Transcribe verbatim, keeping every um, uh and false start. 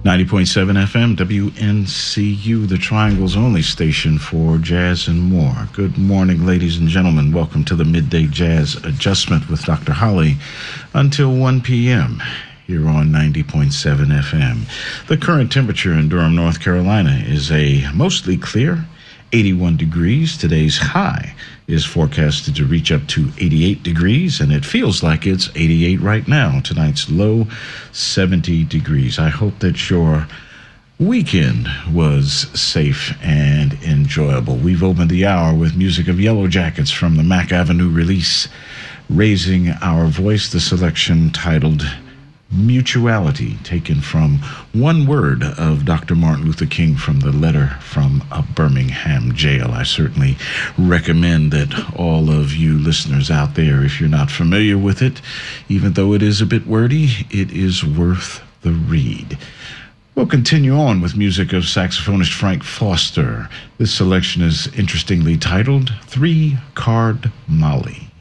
ninety point seven F M, W N C U, the Triangle's only station for jazz and more. Good morning, ladies and gentlemen. Welcome to the Midday Jazz Adjustment with Doctor Holly until one p.m. here on ninety point seven F M. The current temperature in Durham, North Carolina is a mostly clear eighty-one degrees. Today's high is forecasted to reach up to eighty-eight degrees, and it feels like it's eighty-eight right now. Tonight's low, seventy degrees. I hope that your weekend was safe and enjoyable. We've opened the hour with music of Yellow Jackets from the Mack Avenue release, Raising Our Voice, the selection titled Mutuality, taken from one word of Doctor Martin Luther King from the letter from a Birmingham jail. I certainly recommend that all of you listeners out there, if you're not familiar with it, even though it is a bit wordy, it is worth the read. We'll continue on with music of saxophonist Frank Foster. This selection is interestingly titled Three Card Molly.